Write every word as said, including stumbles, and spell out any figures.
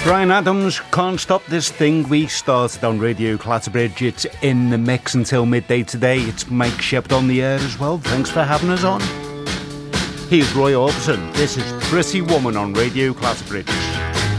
Bryan Adams, Can't Stop This Thing. We started on Radio Clatterbridge. It's in the mix until midday today. It's Mike Sheppard on the air as well. Thanks for having us on. Here's Roy Orbison. This is Pretty Woman on Radio Clatterbridge.